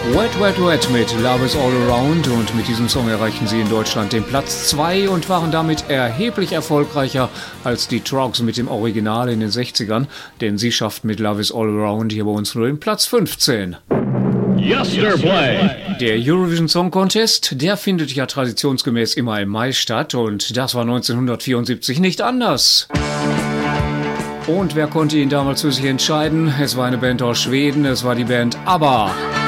Wet, Wet, Wet mit Love is All Around, und mit diesem Song erreichten sie in Deutschland den Platz 2 und waren damit erheblich erfolgreicher als die Troggs mit dem Original in den 60ern, denn sie schafften mit Love is All Around hier bei uns nur den Platz 15. Yesterplay. Der Eurovision Song Contest, der findet ja traditionsgemäß immer im Mai statt, und das war 1974 nicht anders. Und wer konnte ihn damals für sich entscheiden? Es war eine Band aus Schweden, es war die Band ABBA.